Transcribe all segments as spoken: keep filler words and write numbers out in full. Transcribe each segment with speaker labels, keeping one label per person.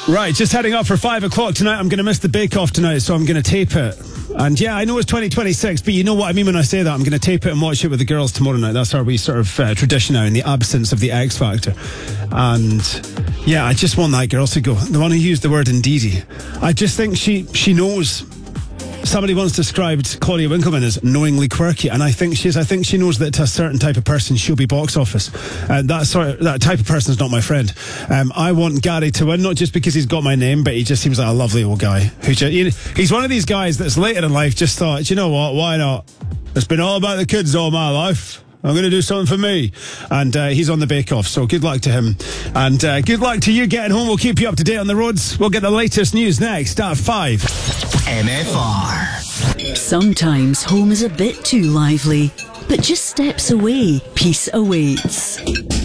Speaker 1: Right, just heading up for five o'clock tonight. I'm going to miss the Bake Off tonight, so I'm going to tape it. And yeah, I know it's twenty twenty-six, but you know what I mean when I say that. I'm going to tape it and watch it with the girls tomorrow night. That's our wee sort of uh, tradition now in the absence of the X Factor. And yeah, I just want that girl to go. The one who used the word indeedy. I just think she she knows. Somebody once described Claudia Winkleman as knowingly quirky, and I think she's. I think she knows that to a certain type of person she'll be box office. Uh, that sort of, that type of person is not my friend. Um, I want Gary to win, not just because he's got my name, but he just seems like a lovely old guy. Who just, you know, he's one of these guys that's later in life just thought, do you know what? Why not? It's been all about the kids all my life. I'm going to do something for me. And uh, he's on the Bake Off, so good luck to him. And uh, good luck to you getting home. We'll keep you up to date on the roads. We'll get the latest news next at five.
Speaker 2: M F R.
Speaker 3: Sometimes home is a bit too lively, but just steps away, peace awaits.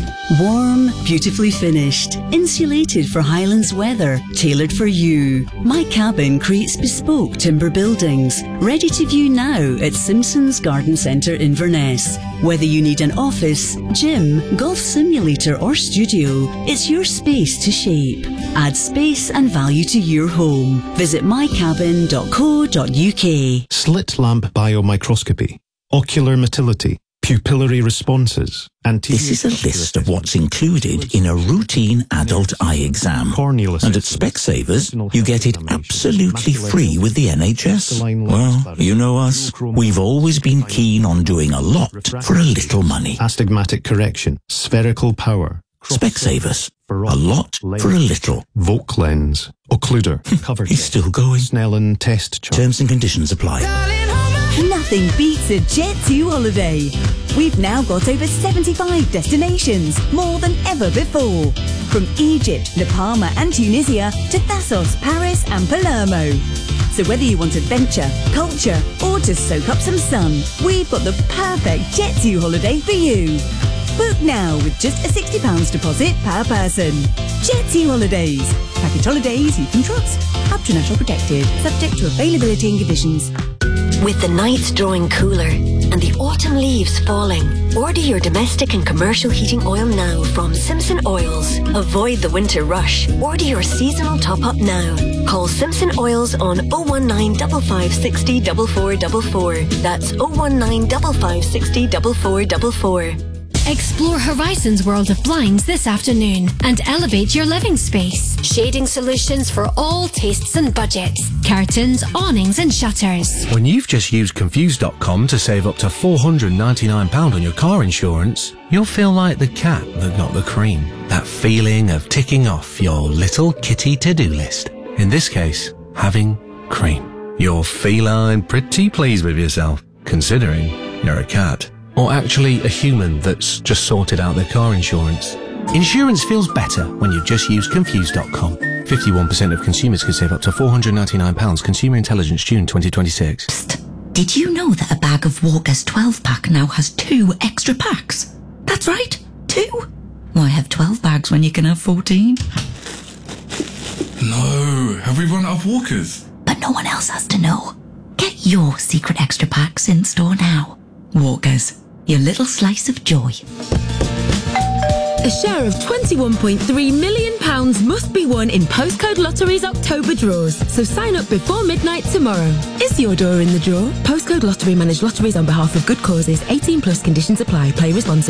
Speaker 3: Warm, beautifully finished, insulated for Highlands weather, tailored for you. My Cabin creates bespoke timber buildings, ready to view now at Simpson's Garden Centre Inverness. Whether you need an office, gym, golf simulator or studio, it's your space to shape. Add space and value to your home. Visit my cabin dot co dot U K.
Speaker 4: Slit lamp biomicroscopy, ocular motility, pupillary responses.
Speaker 2: This is a list of what's included in a routine adult eye exam. And at Specsavers, you get it absolutely free with the N H S. Well, you know us. We've always been keen on doing a lot for a little money.
Speaker 4: Astigmatic correction, spherical power.
Speaker 2: Specsavers. A lot for a little.
Speaker 4: Volk lens, occluder. Covered.
Speaker 2: He's still going.
Speaker 4: Snellen test chart.
Speaker 2: Terms and conditions apply.
Speaker 5: Nothing beats a Jet two holiday. We've now got over seventy-five destinations, more than ever before. From Egypt, La Palma and Tunisia to Thassos, Paris and Palermo. So whether you want adventure, culture or to soak up some sun, we've got the perfect Jet two holiday for you. Book now with just a sixty pounds deposit per person. Jet two Holidays. Package holidays you can trust. Up to national protected. Subject to availability and conditions.
Speaker 6: With the nights drawing cooler and the autumn leaves falling, order your domestic and commercial heating oil now from Simpson Oils. Avoid the winter rush. Order your seasonal top-up now. Call Simpson Oils on oh one nine, five five six oh, four four four four. That's oh one nine, five five six oh, four four four four.
Speaker 7: Explore Horizon's world of blinds this afternoon and elevate your living space. Shading solutions for all tastes and budgets. Curtains, awnings and shutters.
Speaker 8: When you've just used Confused dot com to save up to four hundred ninety-nine pounds on your car insurance, you'll feel like the cat that got the cream. That feeling of ticking off your little kitty to-do list. In this case, having cream. You're feline pretty pleased with yourself, considering you're a cat. Or actually a human that's just sorted out their car insurance. Insurance feels better when you just use Confused dot com. fifty-one percent of consumers can save up to four hundred ninety-nine pounds. Consumer Intelligence, June twenty twenty-six.
Speaker 9: Psst. Did you know that a bag of Walker's twelve pack now has two extra packs? That's right, two. Why have twelve bags when you can have fourteen?
Speaker 10: No, have we run out of Walkers?
Speaker 9: But no one else has to know. Get your secret extra packs in store now. Walkers, your little slice of joy.
Speaker 11: A share of twenty-one point three million pounds must be won in Postcode Lottery's October draws, so sign up before midnight tomorrow. Is your door in the draw? Postcode Lottery manage lotteries on behalf of good causes. eighteen plus conditions apply. Play responsibly.